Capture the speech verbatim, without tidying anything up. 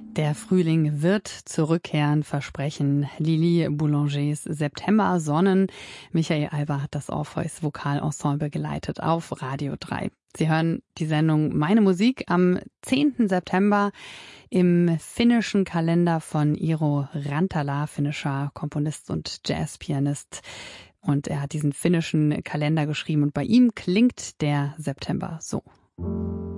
Der Frühling wird zurückkehren, versprechen Lili Boulangers September Sonnen. Michael Alba hat das Orpheus Vokalensemble geleitet auf Radio drei. Sie hören die Sendung Meine Musik am zehnten September im finnischen Kalender von Iiro Rantala, finnischer Komponist und Jazzpianist. Und er hat diesen finnischen Kalender geschrieben und bei ihm klingt der September so.